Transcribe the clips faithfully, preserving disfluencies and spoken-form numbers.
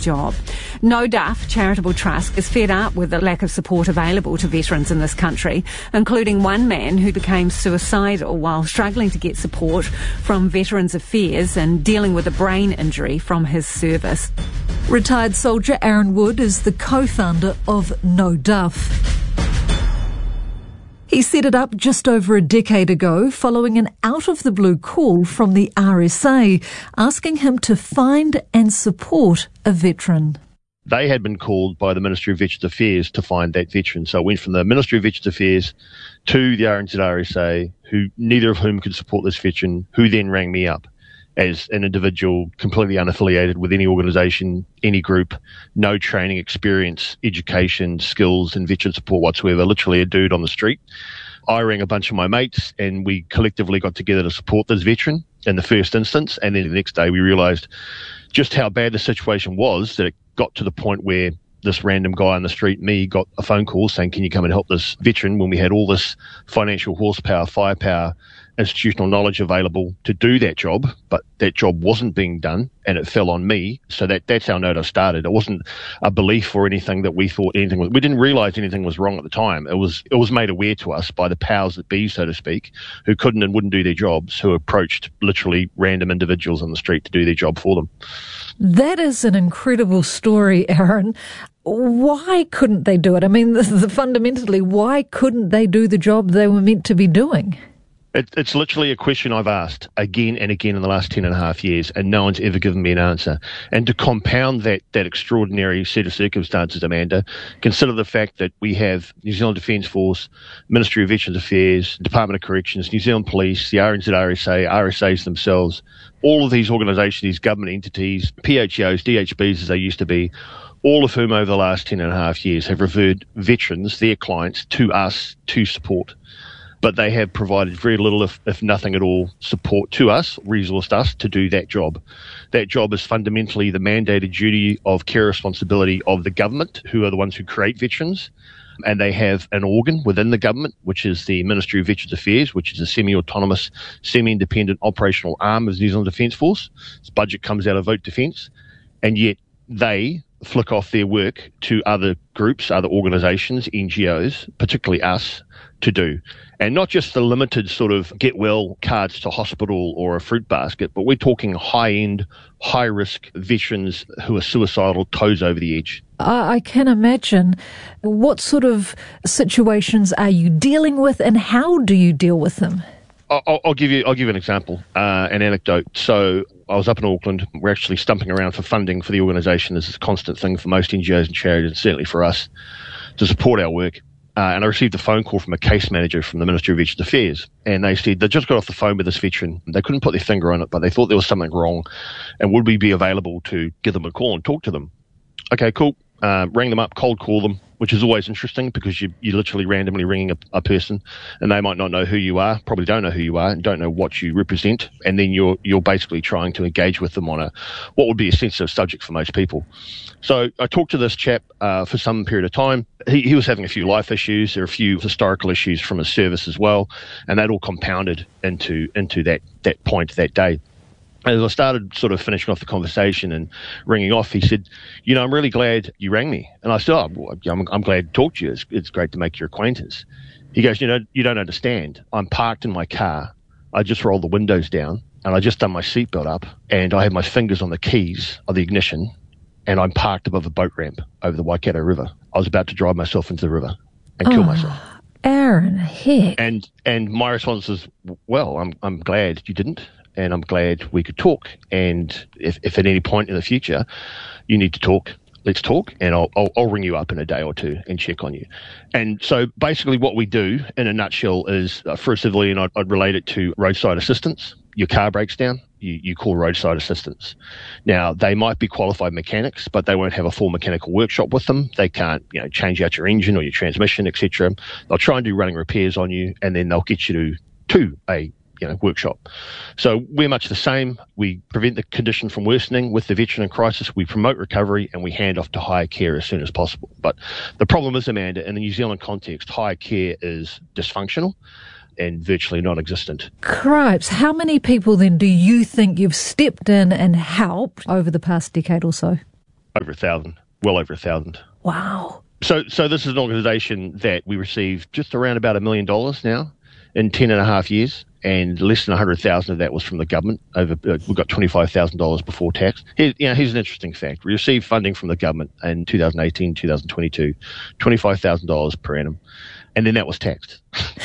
job. No Duff Charitable Trust is fed up with the lack of support available to veterans in this country, including one man who became suicidal while struggling to get support from Veterans Affairs and dealing with a brain injury from his service. Retired soldier Aaron Wood is the co-founder of No Duff. He set it up just over a decade ago following an out-of-the-blue call from the R S A asking him to find and support a veteran. They had been called by the Ministry of Veterans Affairs to find that veteran. So I went from the Ministry of Veterans Affairs to the R N Z R S A, who neither of whom could support this veteran, who then rang me up as an individual completely unaffiliated with any organisation, any group, no training, experience, education, skills and veteran support whatsoever, literally a dude on the street. I rang a bunch of my mates and we collectively got together to support this veteran in the first instance, and then the next day we realised just how bad the situation was, that it got to the point where this random guy on the street, me, got a phone call saying, can you come and help this veteran, when we had all this financial horsepower, firepower, institutional knowledge available to do that job, but that job wasn't being done and it fell on me. So that that's how No Duff started. It wasn't a belief or anything that we thought anything was, we didn't realise anything was wrong at the time. It was it was made aware to us by the powers that be, so to speak, who couldn't and wouldn't do their jobs, who approached literally random individuals on the street to do their job for them. That is an incredible story, Aaron. Why couldn't they do it? I mean, the, the, fundamentally, why couldn't they do the job they were meant to be doing? It, it's literally a question I've asked again and again in the last ten and a half years, and no one's ever given me an answer. And to compound that, that extraordinary set of circumstances, Amanda, consider the fact that we have New Zealand Defence Force, Ministry of Veterans Affairs, Department of Corrections, New Zealand Police, the R N Z R S A, R S As themselves, all of these organisations, these government entities, P H Os, D H Bs as they used to be, all of whom over the last ten and a half years have referred veterans, their clients, to us to support. But they have provided very little, if, if nothing at all, support to us, resourced us to do that job. That job is fundamentally the mandated duty of care responsibility of the government, who are the ones who create veterans. And they have an organ within the government, which is the Ministry of Veterans Affairs, which is a semi-autonomous, semi-independent operational arm of the New Zealand Defence Force. Its budget comes out of Vote Defence. And yet they flick off their work to other groups, other organisations, N G Os, particularly us, to do. And not just the limited sort of get well cards to hospital or a fruit basket, but we're talking high-end, high-risk veterans who are suicidal, toes over the edge. I can imagine. What sort of situations are you dealing with, and how do you deal with them? I'll, I'll give you. I'll give you an example, uh, an anecdote. So I was up in Auckland. We're actually stumping around for funding for the organisation. This is a constant thing for most N G Os and charities, and certainly for us, to support our work. Uh, and I received a phone call from a case manager from the Ministry of Veterans Affairs, and they said they just got off the phone with this veteran. They couldn't put their finger on it, but they thought there was something wrong, and would we be available to give them a call and talk to them? Okay, cool. Uh, rang them up, cold call them, which is always interesting because you, you're literally randomly ringing a, a person, and they might not know who you are, probably don't know who you are, and don't know what you represent, and then you're you're basically trying to engage with them on a what would be a sensitive subject for most people. So I talked to this chap uh, for some period of time. He, he was having a few life issues. There are a few historical issues from his service as well, and that all compounded into into that that point that day. As I started sort of finishing off the conversation and ringing off, he said, you know, I'm really glad you rang me. And I said, oh, well, I'm, I'm glad to talk to you. It's, it's great to make your acquaintance. He goes, you know, you don't understand. I'm parked in my car. I just rolled the windows down and I just done my seatbelt up and I have my fingers on the keys of the ignition and I'm parked above a boat ramp over the Waikato River. I was about to drive myself into the river and kill oh, myself. Aaron, heck. And, and my response is, well, I'm, I'm glad you didn't. And I'm glad we could talk. And if, if at any point in the future you need to talk, let's talk. And I'll, I'll, I'll ring you up in a day or two and check on you. And so basically what we do in a nutshell is, uh, for a civilian, I'd, I'd relate it to roadside assistance. Your car breaks down, you, you call roadside assistance. Now, they might be qualified mechanics, but they won't have a full mechanical workshop with them. They can't, you know, change out your engine or your transmission, et cetera. They'll try and do running repairs on you, and then they'll get you to, to a You know, workshop. So we're much the same. We prevent the condition from worsening with the veteran in crisis. We promote recovery and we hand off to higher care as soon as possible. But the problem is, Amanda, in the New Zealand context, higher care is dysfunctional and virtually non-existent. Cripes, how many people then do you think you've stepped in and helped over the past decade or so? Over a thousand, well over a thousand. Wow. So, so this is an organisation that we received just around about a million dollars now in ten and a half years, and less than a hundred thousand of that was from the government. Over, uh, we got twenty-five thousand dollars before tax. Here, you know, here's an interesting fact: we received funding from the government in two thousand eighteen, two thousand twenty-two, twenty-five thousand dollars per annum, and then that was taxed.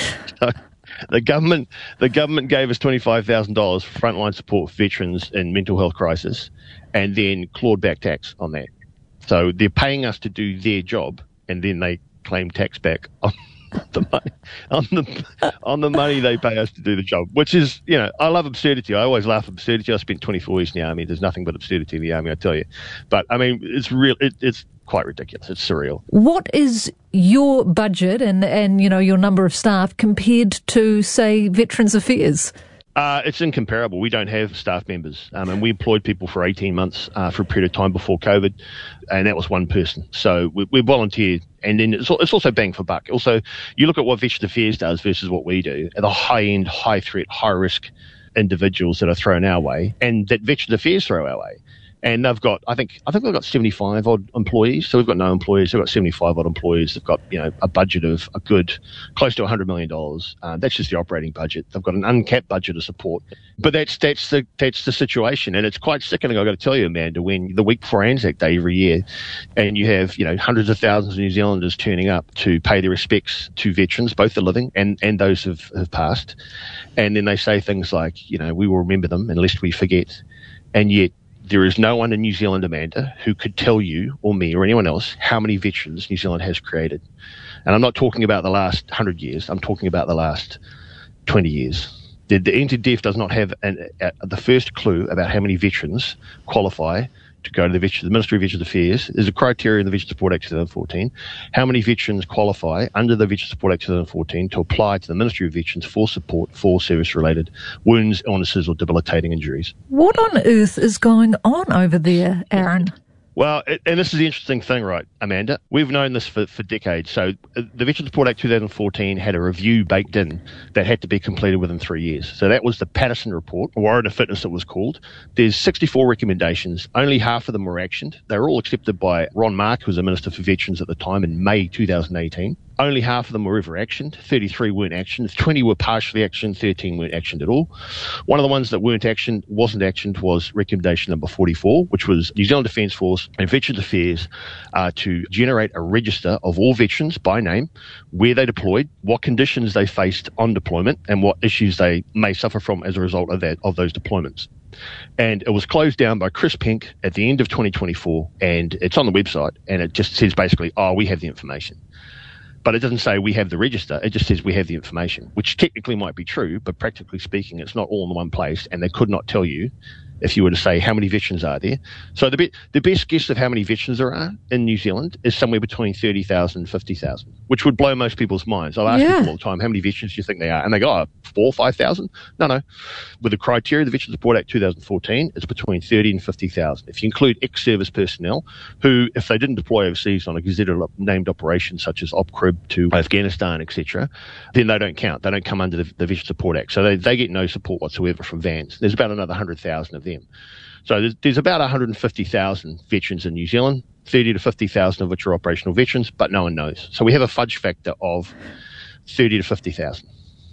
So the government, the government gave us twenty-five thousand dollars for frontline support for veterans in mental health crisis, and then clawed back tax on that. So they're paying us to do their job, and then they claim tax back on the money, on the on the money they pay us to do the job. Which is, you know, I love absurdity. I always laugh at absurdity. I spent twenty-four years in the army. There's nothing but absurdity in the army, I tell you. But I mean, it's real. It, it's quite ridiculous. It's surreal. What is your budget and and you know your number of staff compared to, say, Veterans Affairs? Uh, it's incomparable. We don't have staff members, um, and we employed people for eighteen months uh, for a period of time before COVID, and that was one person. So we, we volunteered, and then it's, it's also bang for buck. Also, you look at what Veterans Affairs does versus what we do, the high-end, high-threat, high-risk individuals that are thrown our way, and that Veterans Affairs throw our way. And they've got, I think, I think they've got seventy-five odd employees. So we've got no employees. They've got seventy-five odd employees. They've got, you know, a budget of a good, close to a hundred million dollars. Uh, that's just the operating budget. They've got an uncapped budget of support. But that's that's the that's the situation, and it's quite sickening. I've got to tell you, Amanda, when the week before Anzac Day every year, and you have, you know, hundreds of thousands of New Zealanders turning up to pay their respects to veterans, both the living and and those who have, have passed, and then they say things like, you know, we will remember them unless we forget, and yet there is no one in New Zealand, Amanda, who could tell you or me or anyone else how many veterans New Zealand has created. And I'm not talking about the last one hundred years. I'm talking about the last twenty years. The, the N Z D F does not have an, a, the first clue about how many veterans qualify to go to the, veterans, the Ministry of Veterans Affairs. There's a criteria in the Veterans Support Act two thousand fourteen. How many veterans qualify under the Veterans Support Act two thousand fourteen to apply to the Ministry of Veterans for support for service-related wounds, illnesses or debilitating injuries? What on earth is going on over there, Aaron? Well, and this is the interesting thing, right, Amanda? We've known this for, for decades. So the Veterans Support Act two thousand fourteen had a review baked in that had to be completed within three years. So that was the Patterson Report, or Warrant of Fitness it was called. There's sixty-four recommendations. Only half of them were actioned. They were all accepted by Ron Mark, who was the Minister for Veterans at the time, in May two thousand eighteen. Only half of them were ever actioned. thirty-three weren't actioned. twenty were partially actioned. thirteen weren't actioned at all. One of the ones that weren't actioned, wasn't actioned, was recommendation number forty-four, which was New Zealand Defence Force and Veterans Affairs uh, to generate a register of all veterans by name, where they deployed, what conditions they faced on deployment, and what issues they may suffer from as a result of that of those deployments. And it was closed down by Chris Pink at the end of twenty twenty-four, and it's on the website, and it just says basically, oh, we have the information. But it doesn't say we have the register. It just says we have the information, which technically might be true, but practically speaking, it's not all in one place, and they could not tell you if you were to say how many veterans are there. So the, be- the best guess of how many veterans there are in New Zealand is somewhere between thirty thousand and fifty thousand, which would blow most people's minds. I'll ask yeah. people all the time, how many veterans do you think they are? And they go, oh, four, five thousand? No, no. With the criteria, the Veterans Support Act two thousand fourteen, it's between thirty and fifty thousand. If you include ex-service personnel who, if they didn't deploy overseas on a gazetted named operation such as OPCRIB to Afghanistan, et cetera, then they don't count. They don't come under the, the Veterans Support Act. So they, they get no support whatsoever from V A Ns. There's about another one hundred thousand of them. So there's, there's about one hundred fifty thousand veterans in New Zealand, thirty to fifty thousand of which are operational veterans, but no one knows. So we have a fudge factor of thirty to fifty thousand.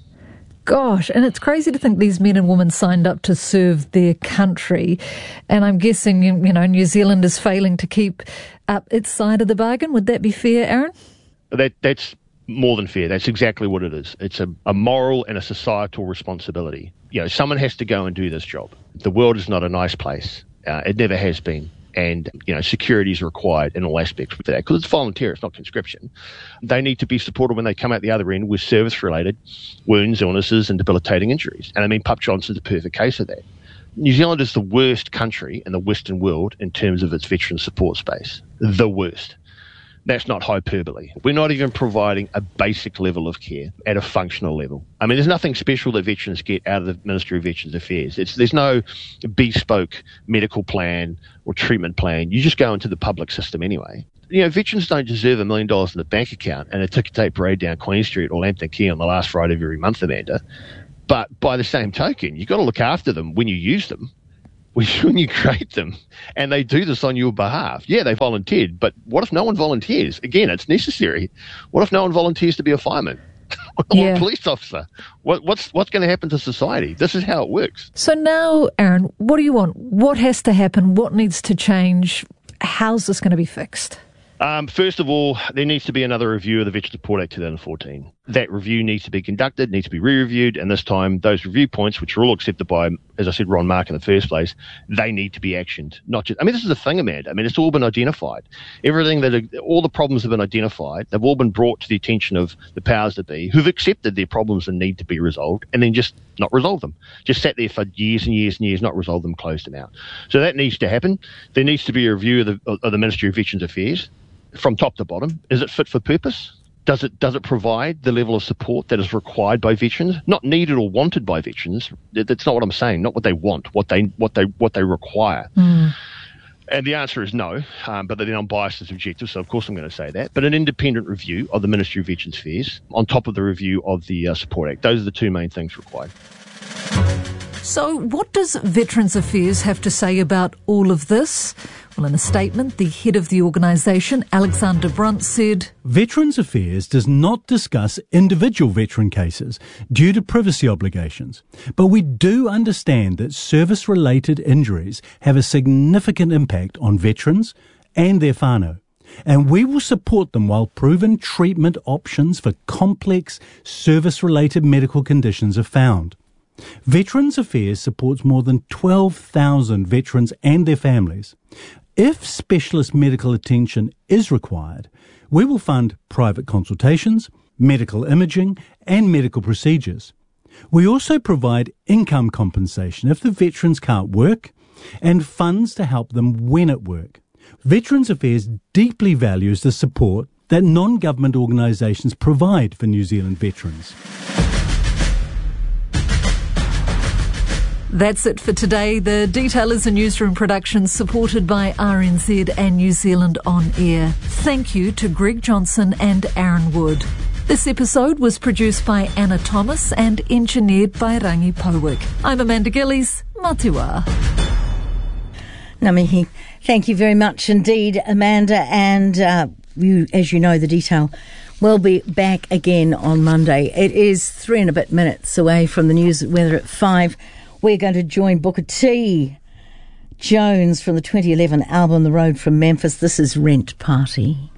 Gosh, and it's crazy to think these men and women signed up to serve their country. And I'm guessing, you know, New Zealand is failing to keep up its side of the bargain. Would that be fair, Aaron? That That's more than fair. That's exactly what it is. It's a, a moral and a societal responsibility. You know, someone has to go and do this job. The world is not a nice place. Uh, it never has been. And, you know, security is required in all aspects for that because it's volunteer, it's not conscription. They need to be supported when they come out the other end with service-related wounds, illnesses, and debilitating injuries. And I mean, Pup Johnson's a perfect case of that. New Zealand is the worst country in the Western world in terms of its veteran support space. The worst. That's not hyperbole. We're not even providing a basic level of care at a functional level. I mean, there's nothing special that veterans get out of the Ministry of Veterans Affairs. It's, there's no bespoke medical plan or treatment plan. You just go into the public system anyway. You know, veterans don't deserve a million dollars in the bank account and a ticker tape parade down Queen Street or Lambton Quay on the last Friday of every month, Amanda. But by the same token, you've got to look after them when you use them. when you create them and they do this on your behalf. Yeah, they volunteered, but what if no one volunteers? Again, it's necessary. What if no one volunteers to be a fireman? Or Yeah. a police officer? What, what's what's going to happen to society? This is how it works. So now, Aaron, what do you want? What has to happen? What needs to change? How's this going to be fixed? Um, first of all, there needs to be another review of the Veterans Support Act twenty fourteen. That review needs to be conducted, needs to be re-reviewed, and this time those review points, which are all accepted by, as I said, Ron Mark in the first place, they need to be actioned. Not just, I mean, this is the thing, Amanda. I mean, it's all been identified. Everything that, all the problems have been identified. They've all been brought to the attention of the powers that be, who've accepted their problems and need to be resolved, and then just not resolve them. Just sat there for years and years and years, not resolved them, closed them out. So that needs to happen. There needs to be a review of the, of the Ministry of Veterans Affairs from top to bottom. Is it fit for purpose? Does it does it provide the level of support that is required by veterans? Not needed or wanted by veterans. That's not what I'm saying. Not what they want. What they what they what they require. Mm. And the answer is no. Um, but then I'm biased as objective, so of course I'm going to say that. But an independent review of the Ministry of Veterans Affairs on top of the review of the uh, Support Act. Those are the two main things required. So what does Veterans Affairs have to say about all of this? Well, in a statement, the head of the organisation, Alexander Brunt, said, Veterans Affairs does not discuss individual veteran cases due to privacy obligations, but we do understand that service-related injuries have a significant impact on veterans and their whānau, and we will support them while proven treatment options for complex service-related medical conditions are found. Veterans Affairs supports more than twelve thousand veterans and their families. If specialist medical attention is required, we will fund private consultations, medical imaging, and medical procedures. We also provide income compensation if the veterans can't work, and funds to help them when at work. Veterans Affairs deeply values the support that non-government organisations provide for New Zealand veterans. That's it for today. The Detail is a newsroom production supported by R N Z and New Zealand On Air. Thank you to Greg Johnson and Aaron Wood. This episode was produced by Anna Thomas and engineered by Rangi Powick. I'm Amanda Gillies. Matiwa. Ngā mihi. Thank you very much indeed, Amanda. And uh, you, as you know, the Detail will be back again on Monday. It is three and a bit minutes away from the news weather at five. We're going to join Booker T. Jones from the twenty eleven album The Road from Memphis. This is Rent Party.